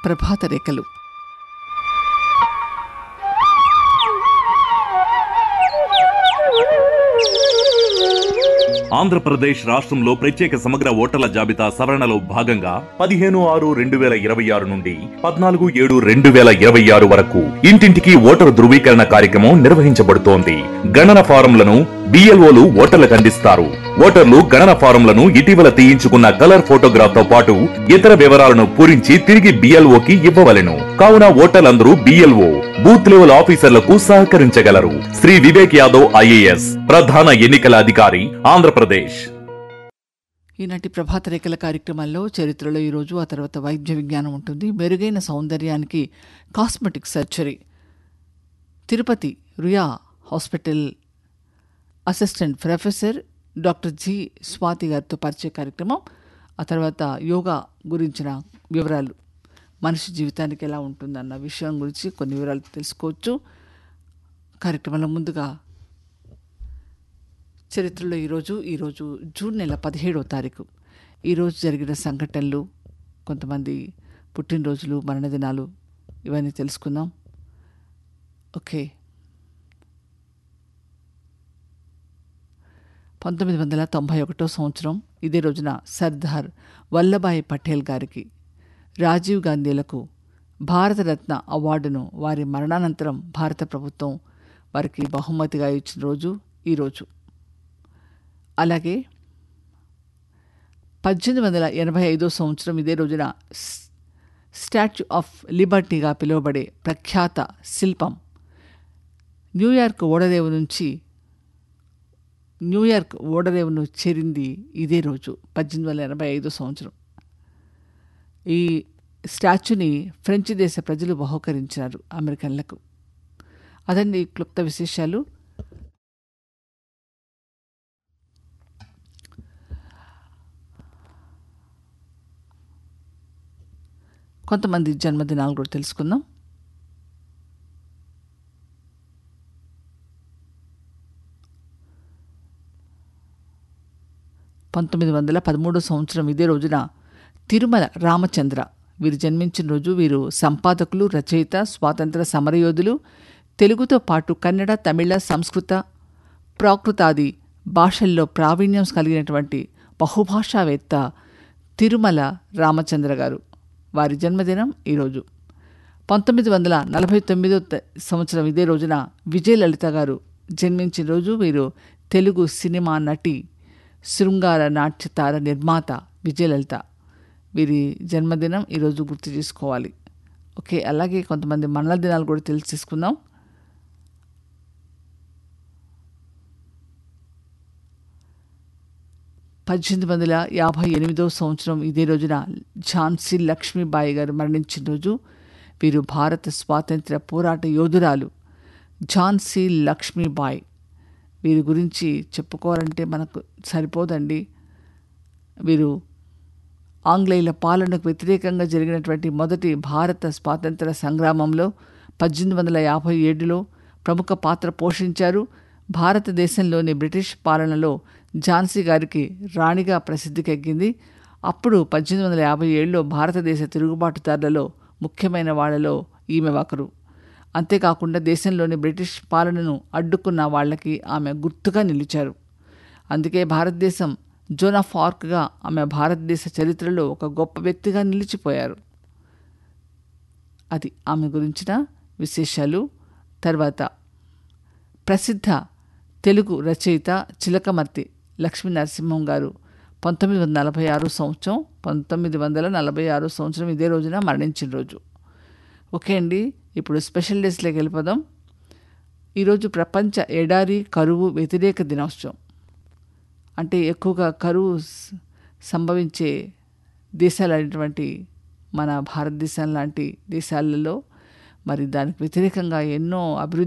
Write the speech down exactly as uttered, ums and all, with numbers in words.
ప్రభాత రేఖలు. ఆంధ్రప్రదేశ్ రాష్ట్రంలో ప్రత్యేక సమగ్ర ఓటర్ల జాబితా సవరణలో భాగంగా పదిహేను ఆరు రెండు వేల ఇరవై ఆరు నుండి పద్నాలుగు ఏడు రెండు వేల ఇరవై ఆరు వరకు ఇంటింటికి ఓటరు ధృవీకరణ కార్యక్రమం నిర్వహించబడుతోంది. గణన ఫారంలను బిఎల్ఓలు ఓటర్లకు అందిస్తారు. ఓటర్లు గణన ఫారంలను ఇటీవల తీయించుకున్న కలర్ ఫోటోగ్రాఫ్ తో పాటు ఇతర వివరాలను పూరించి తిరిగి బిఎల్ఓకి ఇవ్వవలెను. కావున ఓటర్లందరూ బిఎల్ఓ బూత్ లెవెల్ ఆఫీసర్లకు సహకరించగలరు. శ్రీ వివేక్ యాదవ్ ఐఏఎస్ ప్రధాన ఎన్నికల అధికారి, ఆంధ్రప్రదేశ్. ఈనాటి ప్రభాత రేఖల కార్యక్రమాల్లో చరిత్రలో ఈరోజు, ఆ తర్వాత వైద్య విజ్ఞానం ఉంటుంది. మెరుగైన సౌందర్యానికి cosmetic surgery. Tirupati Ruia hospital assistant professor doctor G Swathi గారితో పరిచయ కార్యక్రమం. ఆ తర్వాత యోగా గురించిన వివరాలు, మనిషి జీవితానికి ఎలా ఉంటుందన్న విషయం గురించి కొన్ని వివరాలు తెలుసుకోవచ్చు. కార్యక్రమంలో ముందుగా చరిత్రలో ఈరోజు ఈరోజు జూన్ నెల పదిహేడవ తారీఖు ఈరోజు జరిగిన సంఘటనలు, కొంతమంది పుట్టినరోజులు, మరణదినాలు, ఇవన్నీ తెలుసుకుందాం. ఓకే, పంతొమ్మిది వందల తొంభై ఒకటో సంవత్సరం ఇదే రోజున సర్దార్ వల్లభాయ్ పటేల్ గారికి రాజీవ్ గాంధీలకు భారతరత్న అవార్డును వారి మరణానంతరం భారత ప్రభుత్వం వారికి బహుమతిగా ఇచ్చిన రోజు ఈరోజు. అలాగే పద్దెనిమిది వందల ఎనభై ఐదో సంవత్సరం ఇదే రోజున స్టాచ్యూ ఆఫ్ లిబర్టీగా పిలువబడే ప్రఖ్యాత శిల్పం న్యూయార్క్ ఓడరేవు నుంచి న్యూయార్క్ ఓడరేవును చేరింది ఇదే రోజు, పద్దెనిమిది వందల ఎనభై ఐదో సంవత్సరం. ఈ స్టాచ్యూని ఫ్రెంచ్ దేశ ప్రజలు బహుకరించారు అమెరికన్లకు. అదండి క్లుప్త విశేషాలు. కొంతమంది జన్మదినాలు కూడా తెలుసుకుందాం. పంతొమ్మిది వందల పదమూడో సంవత్సరం ఇదే రోజున తిరుమల రామచంద్ర వీరు జన్మించిన రోజు. వీరు సంపాదకులు, రచయిత, స్వాతంత్ర సమరయోధులు. తెలుగుతో పాటు కన్నడ, తమిళ, సంస్కృత, ప్రాకృతాది భాషల్లో ప్రావీణ్యం కలిగినటువంటి బహుభాషావేత్త తిరుమల రామచంద్ర గారు. వారి జన్మదినం ఈరోజు. పంతొమ్మిది వందల నలభై తొమ్మిదో సంవత్సరం ఇదే రోజున విజయలలిత గారు జన్మించిన రోజు. వీరు తెలుగు సినిమా నటి, శృంగార నాట్యతార, నిర్మాత విజయలలిత. వీరి జన్మదినం ఈరోజు గుర్తు చేసుకోవాలి. ఓకే, అలాగే కొంతమంది మరణల దినాలు కూడా తెలిసి తీసుకుందాం. పద్దెనిమిది వందల యాభై ఎనిమిదో సంవత్సరం ఇదే రోజున ఝాన్సీ లక్ష్మీబాయి గారు మరణించిన రోజు. వీరు భారత స్వాతంత్ర్య పోరాట యోధురాలు ఝాన్సీ లక్ష్మీబాయి. వీరి గురించి చెప్పుకోవాలంటే మనకు సరిపోదండి. వీరు ఆంగ్లేయుల పాలనకు వ్యతిరేకంగా జరిగినటువంటి మొదటి భారత స్వాతంత్ర సంగ్రామంలో పద్దెనిమిది వందల యాభై ఏడులో ప్రముఖ పాత్ర పోషించారు. భారతదేశంలోని బ్రిటిష్ పాలనలో ఝాన్సీ గారికి రాణిగా ప్రసిద్ధికెక్కింది. అప్పుడు పద్దెనిమిది వందల యాభై ఏడులో భారతదేశ తిరుగుబాటుదారులలో ముఖ్యమైన వాళ్ళలో ఈమె ఒకరు. అంతేకాకుండా దేశంలోని బ్రిటిష్ పాలనను అడ్డుకున్న వాళ్ళకి ఆమె గుర్తుగా నిలిచారు. అందుకే భారతదేశం జోన్ ఆఫ్ ఆర్క్గా ఆమె భారతదేశ చరిత్రలో ఒక గొప్ప వ్యక్తిగా నిలిచిపోయారు. అది ఆమె గురించిన విశేషాలు. తర్వాత ప్రసిద్ధ తెలుగు రచయిత చిలకమర్తి లక్ష్మీ నరసింహం గారు పంతొమ్మిది వందల నలభై ఆరు సంవత్సరం పంతొమ్మిది వందల నలభై ఆరు సంవత్సరం ఇదే రోజున మరణించిన రోజు. ఓకే అండి, ఇప్పుడు స్పెషల్ డేస్లోకి వెళ్ళిపోదాం. ఈరోజు ప్రపంచ ఎడారి కరువు వ్యతిరేక దినోత్సవం. అంటే ఎక్కువగా కరువు సంభవించే దేశాలు అనేటువంటి మన భారతదేశం లాంటి దేశాలలో మరి దానికి వ్యతిరేకంగా ఎన్నో అభివృద్ధి